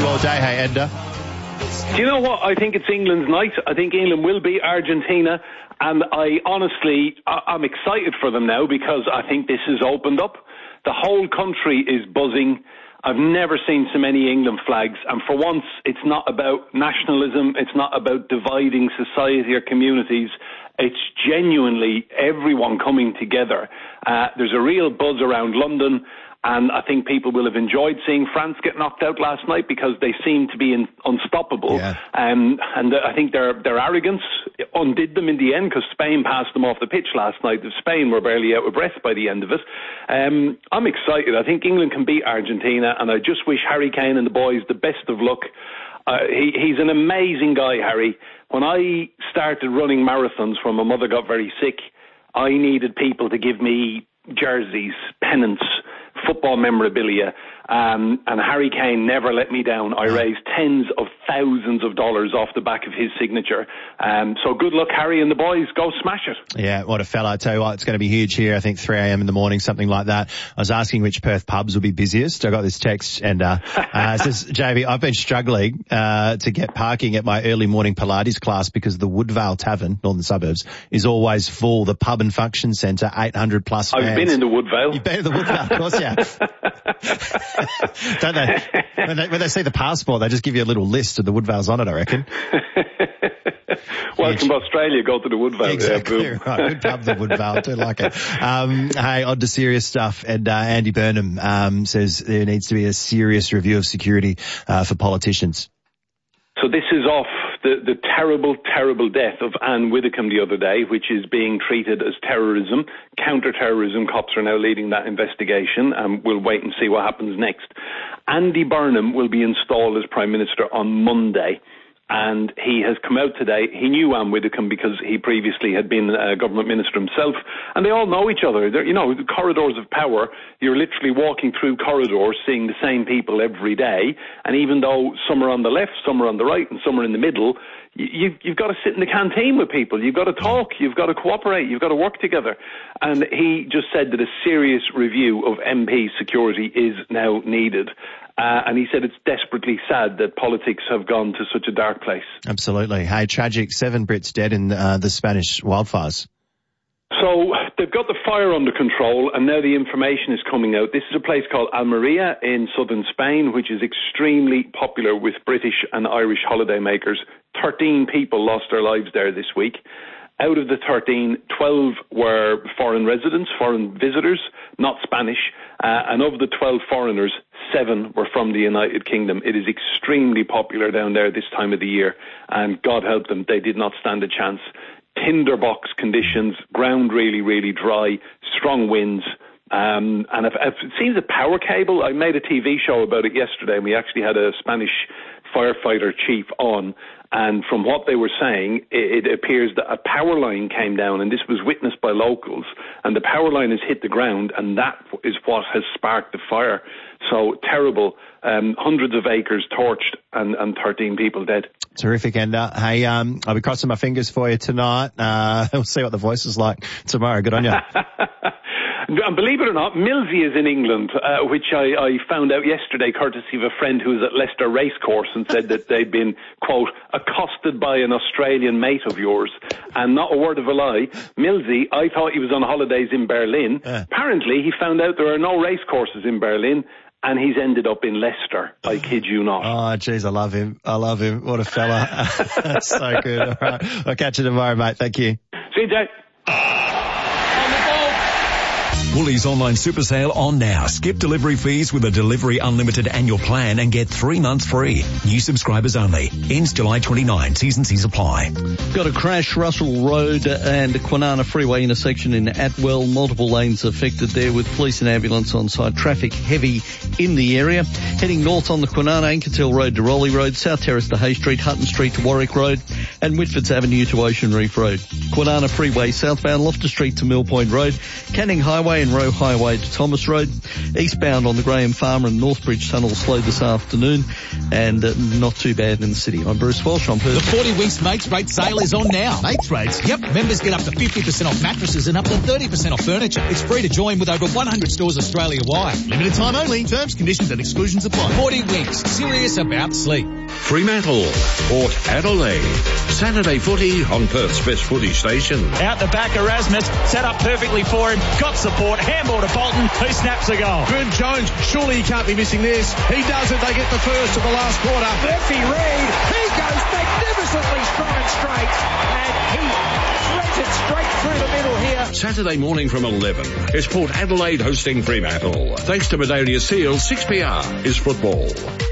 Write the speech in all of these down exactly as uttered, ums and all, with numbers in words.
all day. Hey, Enda. Do you know what? I think it's England's night. I think England will beat Argentina. And I honestly, I- I'm excited for them now because I think this has opened up. The whole country is buzzing. I've never seen so many England flags. And for once, it's not about nationalism. It's not about dividing society or communities. It's genuinely everyone coming together. Uh, there's a real buzz around London. And I think people will have enjoyed seeing France get knocked out last night because they seem to be in, unstoppable. Yeah. Um, and I think their their arrogance undid them in the end because Spain passed them off the pitch last night. Spain were barely out of breath by the end of it. Um, I'm excited. I think England can beat Argentina, and I just wish Harry Kane and the boys the best of luck. Uh, he, he's an amazing guy, Harry. When I started running marathons when my mother got very sick, I needed people to give me jerseys, pennants, football memorabilia, um, and Harry Kane never let me down. I raised tens of thousands of dollars off the back of his signature. Um, so good luck, Harry and the boys. Go smash it. Yeah, what a fella. I tell you what, it's going to be huge here. I think three a.m. in the morning, something like that. I was asking which Perth pubs will be busiest. I got this text and uh, uh it says, J B, I've been struggling uh to get parking at my early morning Pilates class because the Woodvale Tavern, Northern Suburbs, is always full. The pub and function centre, eight hundred plus fans. I've been in the Woodvale. You've been in the Woodvale, of course, yeah. Don't they? When, they? when they see the passport, they just give you a little list of the Woodvale's on it, I reckon. Welcome to Australia, go to the Woodvale. Exactly, yeah, right. Good pub, the Woodvale. I do like it. Um, hey, on to serious stuff. And uh, Andy Burnham um, says there needs to be a serious review of security uh, for politicians. So this is off the, the terrible, terrible death of Anne Widdecombe the other day, which is being treated as terrorism. Counter-terrorism cops are now leading that investigation, and we'll wait and see what happens next. Andy Burnham will be installed as Prime Minister on Monday. And he has come out today. He knew Anne Widdecombe because he previously had been a government minister himself. And they all know each other. They're, you know, the corridors of power, you're literally walking through corridors seeing the same people every day. And even though some are on the left, some are on the right, and some are in the middle, you, you've got to sit in the canteen with people. You've got to talk. You've got to cooperate. You've got to work together. And he just said that a serious review of M P security is now needed. Uh, and he said it's desperately sad that politics have gone to such a dark place. Absolutely. Hey, tragic. Seven Brits dead in uh, the Spanish wildfires. So they've got the fire under control, and now the information is coming out. This is a place called Almeria in southern Spain, which is extremely popular with British and Irish holidaymakers. Thirteen people lost their lives there this week. Out of the thirteen, twelve were foreign residents, foreign visitors, not Spanish. Uh, and of the twelve foreigners, seven were from the United Kingdom. It is extremely popular down there this time of the year. And God help them, they did not stand a chance. Tinderbox conditions, ground really, really dry, strong winds. Um, and I've, I've seen the power cable. I made a T V show about it yesterday, and we actually had a Spanish firefighter chief on. And from what they were saying, it, it appears that a power line came down, and this was witnessed by locals, and the power line has hit the ground, and that is what has sparked the fire. So terrible. Um, hundreds of acres torched and, and thirteen people dead. Terrific, Ender. Hey, um, I'll be crossing my fingers for you tonight. Uh, we'll see what the voice is like tomorrow. Good on you. And believe it or not, Millsy is in England, uh, which I, I found out yesterday courtesy of a friend who was at Leicester Racecourse and said that they'd been, quote, accosted by an Australian mate of yours. And not a word of a lie, Millsy, I thought he was on holidays in Berlin. Uh. Apparently, he found out there are no racecourses in Berlin, and he's ended up in Leicester. I kid you not. Oh, geez, I love him. I love him. What a fella. That's so good. All right. I'll catch you tomorrow, mate. Thank you. See you, Jay. Woolies online super sale on now. Skip delivery fees with a Delivery Unlimited annual plan and get three months free. New subscribers only. Ends July twenty-ninth. T's and C's apply. Got a crash, Russell Road and Kwinana Freeway intersection in Atwell. Multiple lanes affected there with police and ambulance on site. Traffic heavy in the area. Heading north on the Kwinana, Ankertel Road to Raleigh Road, South Terrace to Hay Street, Hutton Street to Warwick Road, and Whitfords Avenue to Ocean Reef Road. Kwinana Freeway southbound, Loftus Street to Mill Point Road, Canning Highway Graham Row Highway to Thomas Road. Eastbound on the Graham Farmer and Northbridge Tunnel slow this afternoon, and uh, not too bad in the city. I'm Bruce Walsh. I'm Perth. The forty Winks Mates Rate sale is on now. Mates Rates? Yep. Members get up to fifty percent off mattresses and up to thirty percent off furniture. It's free to join with over one hundred stores Australia-wide. Limited time only. Terms, conditions and exclusions apply. forty Winks. Serious about sleep. Fremantle, Port Adelaide. Saturday footy on Perth's best footy station. Out the back, Erasmus set up perfectly for him. Got support. Handball to Bolton, who snaps a goal. Boone Jones, surely he can't be missing this. He does it. They get the first of the last quarter. Murphy Reid, he goes magnificently strong and straight, and he threads it straight through the middle here. Saturday morning from eleven is Port Adelaide hosting Fremantle. Thanks to Madonia Seal, six P R is football.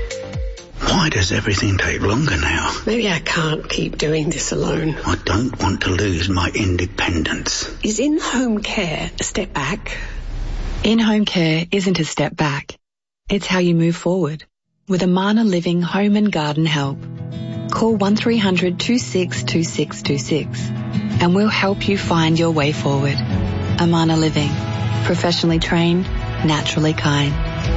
Why does everything take longer now? Maybe I can't keep doing this alone. I don't want to lose my independence. Is in-home care a step back? In-home care isn't a step back. It's how you move forward. With Amana Living Home and Garden Help. Call one three hundred two six two six two six and we'll help you find your way forward. Amana Living. Professionally trained, naturally kind.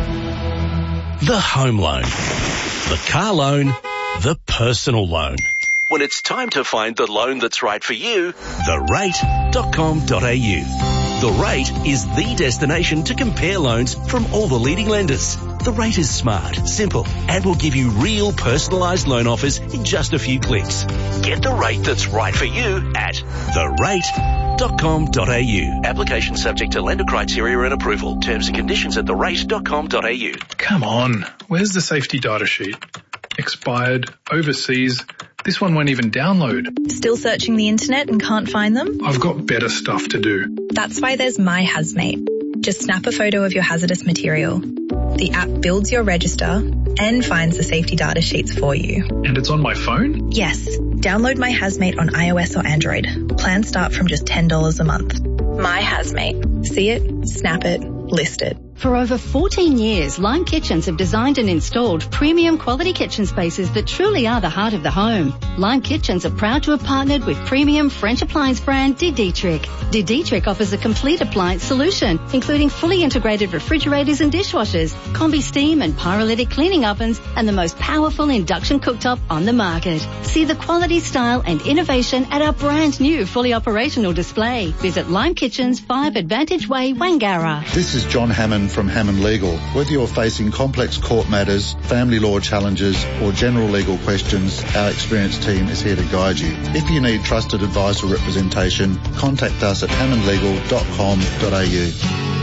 The home loan. The car loan, the personal loan. When it's time to find the loan that's right for you, the rate dot com dot a u. The Rate is the destination to compare loans from all the leading lenders. The Rate is smart, simple, and will give you real personalised loan offers in just a few clicks. Get the rate that's right for you at the rate dot com dot a u. Application subject to lender criteria and approval. Terms and conditions at the rate dot com dot a u. Come on, where's the safety data sheet? Expired, overseas. This one won't even download. Still searching the internet and can't find them? I've got better stuff to do. That's why there's My Hazmate. Just snap a photo of your hazardous material. The app builds your register and finds the safety data sheets for you. And it's on my phone? Yes. Download My Hazmate on iOS or Android. Plans start from just ten dollars a month. My Hazmate. See it, snap it, list it. For over fourteen years, Lime Kitchens have designed and installed premium quality kitchen spaces that truly are the heart of the home. Lime Kitchens are proud to have partnered with premium French appliance brand De Dietrich. De Dietrich offers a complete appliance solution, including fully integrated refrigerators and dishwashers, combi steam and pyrolytic cleaning ovens, and the most powerful induction cooktop on the market. See the quality, style and innovation at our brand new fully operational display. Visit Lime Kitchens, five Advantage Way, Wangara. This is John Hammond from Hammond Legal. Whether you're facing complex court matters, family law challenges or general legal questions, our experienced team is here to guide you. If you need trusted advice or representation, contact us at hammond legal dot com dot a u.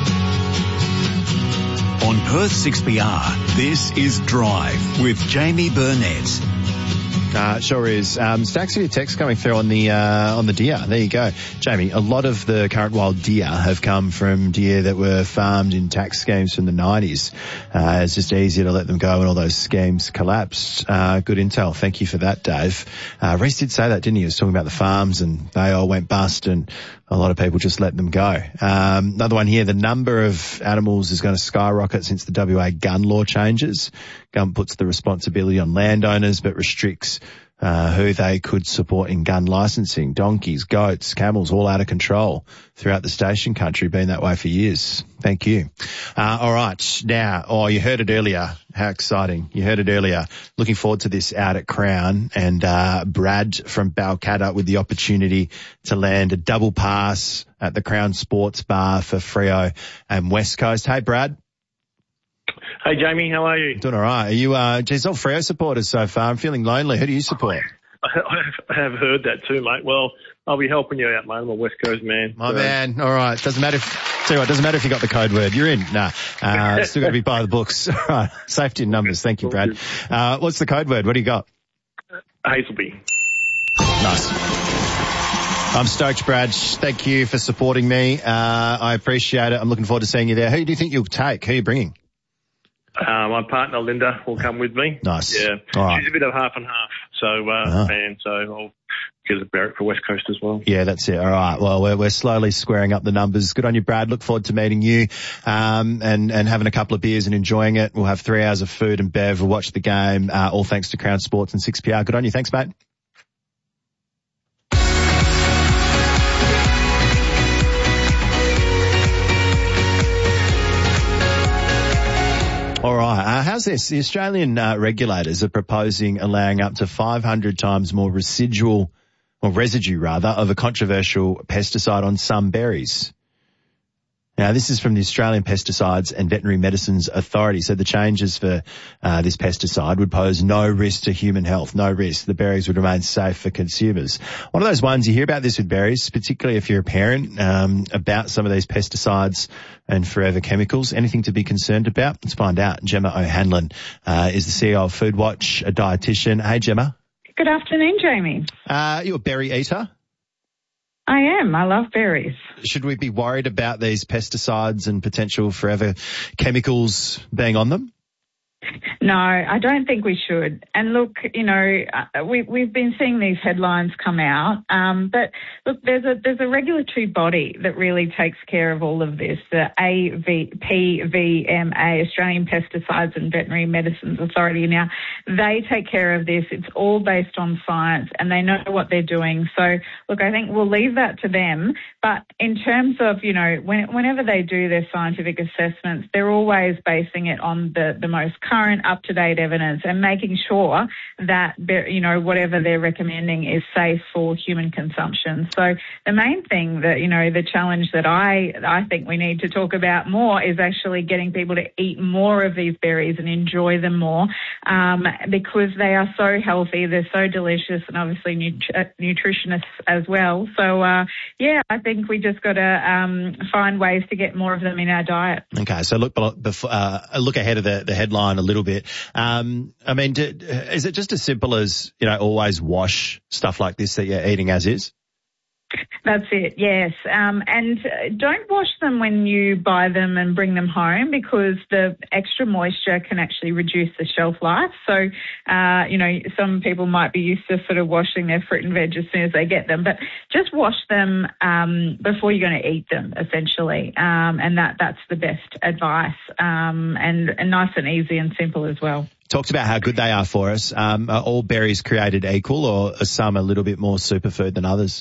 On Perth six P R, this is Drive with Jamie Burnett. Uh, sure is. Um, stacks of your text coming through on the uh, on the deer. There you go, Jamie. A lot of the current wild deer have come from deer that were farmed in tax schemes from the nineties. Uh, it's just easier to let them go when all those schemes collapsed. Uh, good intel. Thank you for that, Dave. Uh, Reece did say that, didn't he? He was talking about the farms and they all went bust and a lot of people just let them go. Um, another one here, the number of animals is going to skyrocket since the W A gun law changes. Government puts the responsibility on landowners but restricts uh, who they could support in gun licensing. Donkeys, goats, camels, all out of control throughout the station country, been that way for years. Thank you. Uh, all right. Now, oh, you heard it earlier. How exciting. You heard it earlier. Looking forward to this out at Crown, and uh, Brad from Balcatta with the opportunity to land a double pass at the Crown Sports Bar for Freo and West Coast. Hey, Brad. Hey, Jamie, how are you? Doing all right. Are you, uh, geez, all Freo supporters so far. I'm feeling lonely. Who do you support? I have heard that too, mate. Well, I'll be helping you out, mate. I'm a West Coast man. My so. man. All right. Doesn't matter if, tell you what, doesn't matter if you got the code word. You're in. Nah. Uh, still got to be by the books. All right. Safety in numbers. Thank you, Brad. Uh, what's the code word? What do you got? Hazelby. Nice. I'm stoked, Brad. Thank you for supporting me. Uh, I appreciate it. I'm looking forward to seeing you there. Who do you think you'll take? Who are you bringing? Uh, my partner, Linda, will come with me. Nice. Yeah. All right. She's a bit of half and half, so, uh, uh-huh. fan, so I'll get a Barrett for West Coast as well. Yeah, that's it. All right. Well, we're, we're slowly squaring up the numbers. Good on you, Brad. Look forward to meeting you, um, and, and having a couple of beers and enjoying it. We'll have three hours of food and bev. We'll watch the game, uh, all thanks to Crown Sports and six P R. Good on you. Thanks, mate. All right. Uh, how's this? The Australian uh, regulators are proposing allowing up to five hundred times more residual, or residue rather, of a controversial pesticide on some berries. Now, this is from the Australian Pesticides and Veterinary Medicines Authority. So the changes for uh, this pesticide would pose no risk to human health, no risk. The berries would remain safe for consumers. One of those ones, you hear about this with berries, particularly if you're a parent, um, about some of these pesticides and forever chemicals. Anything to be concerned about? Let's find out. Gemma O'Hanlon uh, is the C E O of Foodwatch, a dietitian. Hey, Gemma. Good afternoon, Jamie. Uh, you a berry eater? I am. I love berries. Should we be worried about these pesticides and potential forever chemicals being on them? No, I don't think we should. And look, you know, uh, we, we've been seeing these headlines come out. Um, but look, there's a there's a regulatory body that really takes care of all of this, the A V P V M A, Australian Pesticides and Veterinary Medicines Authority. Now, they take care of this. It's all based on science, and they know what they're doing. So, look, I think we'll leave that to them. But in terms of, you know, when, whenever they do their scientific assessments, they're always basing it on the, the most current, up-to-date evidence and making sure that, you know, whatever they're recommending is safe for human consumption. So the main thing that, you know, the challenge that I, I think we need to talk about more is actually getting people to eat more of these berries and enjoy them more, um, because they are so healthy, they're so delicious, and obviously nut- nutritious as well. So, uh, yeah, I think we just got to um, find ways to get more of them in our diet. Okay, so look before, uh, look ahead of the, the headline a little bit. Um, I mean, do, is it just as simple as, you know, always wash stuff like this that you're eating as is? That's it, yes. Um, and don't wash them when you buy them and bring them home, because the extra moisture can actually reduce the shelf life. So, uh, you know, some people might be used to sort of washing their fruit and veg as soon as they get them, but just wash them um, before you're going to eat them, essentially. Um, and that that's the best advice, um, and, and nice and easy and simple as well. Talked about how good they are for us. Um, are all berries created equal, or are some a little bit more superfood than others?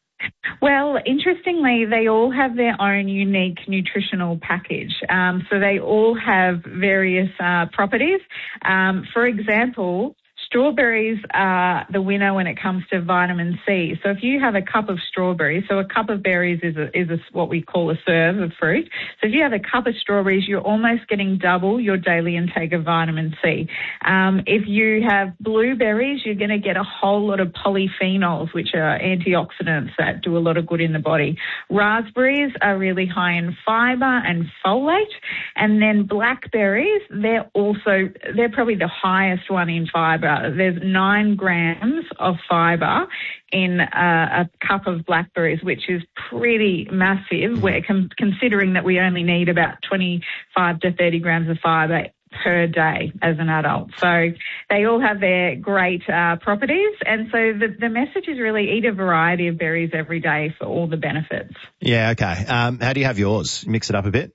Well, interestingly, they all have their own unique nutritional package. Um, so they all have various uh, properties. Um, for example, strawberries are the winner when it comes to vitamin C. So if you have a cup of strawberries, so a cup of berries is a, is a, what we call a serve of fruit. So if you have a cup of strawberries, you're almost getting double your daily intake of vitamin C. Um, if you have blueberries, you're going to get a whole lot of polyphenols, which are antioxidants that do a lot of good in the body. Raspberries are really high in fiber and folate. And then blackberries, they're also, they're probably the highest one in fiber. There's nine grams of fibre in a, a cup of blackberries, which is pretty massive. We're con- considering that we only need about twenty-five to thirty grams of fibre per day as an adult. So they all have their great uh, properties. And so the, the message is really eat a variety of berries every day for all the benefits. Yeah, okay. Um, how do you have yours? Mix it up a bit?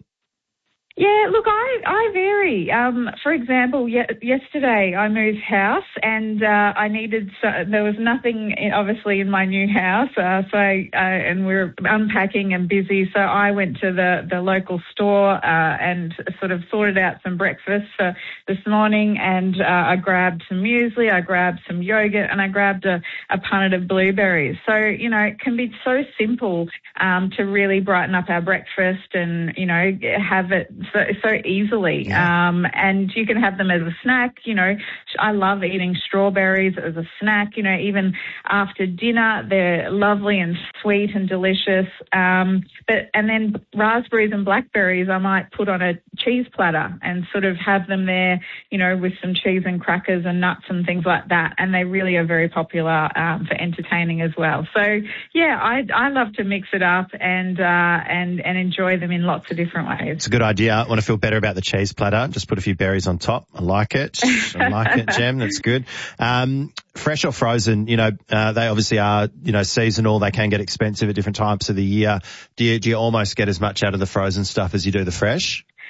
Yeah, look, I, I vary. Um, for example, ye- yesterday I moved house and uh, I needed, so, there was nothing in, obviously in my new house, uh, so uh, and we were unpacking and busy, so I went to the, the local store uh, and sort of sorted out some breakfast for this morning, and uh, I grabbed some muesli, I grabbed some yogurt, and I grabbed a, a punnet of blueberries. So, you know, it can be so simple um, to really brighten up our breakfast and, you know, have it So, so easily. Yeah. Um, and you can have them as a snack. You know, I love eating strawberries as a snack, you know, even after dinner. They're lovely and sweet and delicious. Um, but, and then raspberries and blackberries I might put on a cheese platter and sort of have them there, you know, with some cheese and crackers and nuts and things like that. And they really are very popular um, for entertaining as well. So, yeah, I, I love to mix it up and, uh, and, and enjoy them in lots of different ways. It's a good idea. I want to feel better about the cheese platter. Just put a few berries on top. I like it. I like it, Gem. That's good. Um, fresh or frozen, you know, uh, they obviously are, you know, seasonal. They can get expensive at different times of the year. Do you, do you almost get as much out of the frozen stuff as you do the fresh?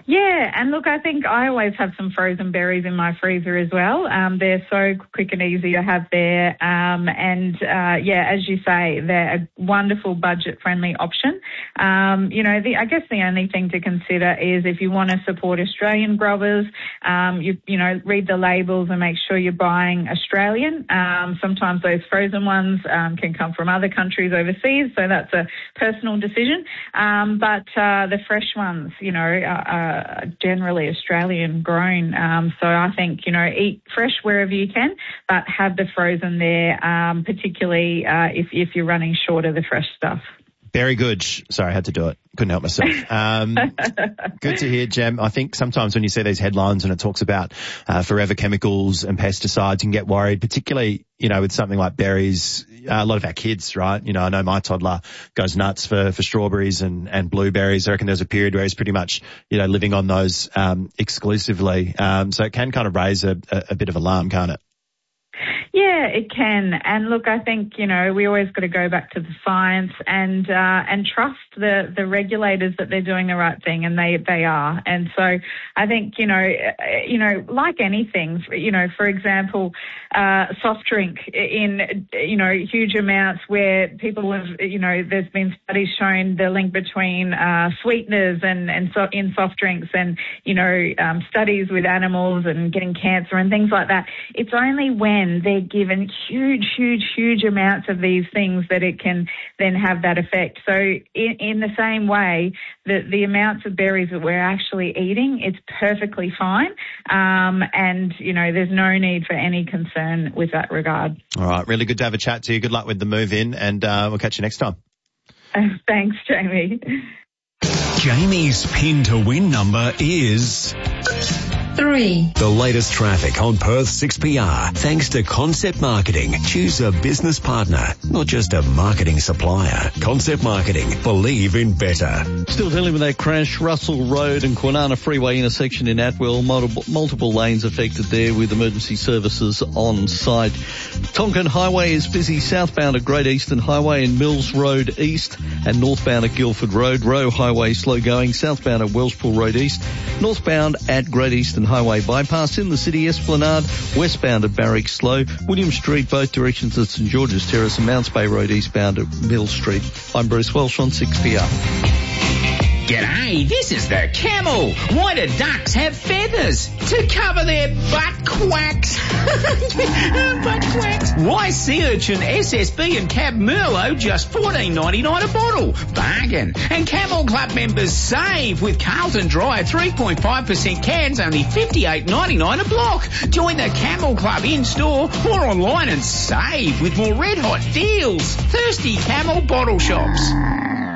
Yeah, and look, I think I always have some frozen berries in my freezer as well. Um, they're so quick and easy to have there. Um, and, uh, yeah, as you say, they're a wonderful budget-friendly option. Um, you know, the, I guess the only thing to consider is if you want to support Australian growers, um, you, you know, read the labels and make sure you're buying Australian. Um, sometimes those frozen ones um, can come from other countries overseas, so that's a personal decision. Um, but uh, the fresh ones, you know, are uh, generally Australian grown. Um, so I think, you know, eat fresh wherever you can, but have the frozen there, um, particularly uh, if, if you're running short of the fresh stuff. Very good. Sorry, I had to do it. Couldn't help myself. Um, good to hear, Jem. I think sometimes when you see these headlines and it talks about uh, forever chemicals and pesticides, you can get worried, particularly, you know, with something like berries. Uh, a lot of our kids, right? You know, I know my toddler goes nuts for, for strawberries and, and blueberries. I reckon there's a period where he's pretty much, you know, living on those um, exclusively. Um, so it can kind of raise a, a, a bit of alarm, can't it? Yeah, it can. And look, I think, you know, we always got to go back to the science and uh, and trust the, the regulators that they're doing the right thing, and they, they are. And so I think, you know, you know, like anything, you know, for example, uh, soft drink in, you know, huge amounts where people have, you know, there's been studies showing the link between uh, sweeteners and, and so in soft drinks and, you know, um, studies with animals and getting cancer and things like that. It's only when they're given huge, huge, huge amounts of these things that it can then have that effect. So in, in the same way, the, the amounts of berries that we're actually eating, it's perfectly fine. Um, and, you know, there's no need for any concern with that regard. All right. Really good to have a chat to you. Good luck with the move in, and uh, we'll catch you next time. Uh, thanks, Jamie. Jamie's pin to win number is three. The latest traffic on Perth six P R. Thanks to Concept Marketing. Choose a business partner, not just a marketing supplier. Concept Marketing. Believe in better. Still dealing with that crash, Russell Road and Kwinana Freeway intersection in Atwell. Multiple, multiple lanes affected there with emergency services on site. Tonkin Highway is busy southbound at Great Eastern Highway and Mills Road East, and northbound at Guildford Road. Rowe Highway slow going, southbound at Wellspool Road East, northbound at Great Eastern Highway bypass in the city Esplanade, westbound at Barrick slow, William Street both directions at St George's Terrace, and Mounts Bay Road eastbound at Mill Street. I'm Bruce Welsh on six P R. G'day, this is the Camel. Why do ducks have feathers? To cover their butt quacks. Butt quacks. Why sea urchin, S S B and Cab Merlot just fourteen ninety-nine a bottle? Bargain. And Camel Club members save with Carlton Dry three point five percent cans, only fifty-eight ninety-nine a block. Join the Camel Club in-store or online and save with more red hot deals. Thirsty Camel bottle shops.